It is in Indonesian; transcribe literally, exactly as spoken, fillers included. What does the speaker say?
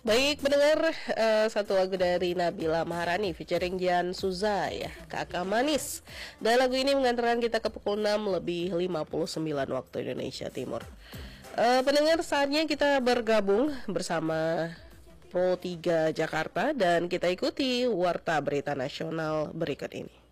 Baik pendengar, uh, satu lagu dari Nabila Maharani featuring Jian Suza ya, Kakak Manis. Dan lagu ini mengantarkan kita ke pukul enam lebih lima puluh sembilan waktu Indonesia Timur. uh, Pendengar, saatnya kita bergabung bersama Pro tiga Jakarta dan kita ikuti Warta Berita Nasional berikut ini.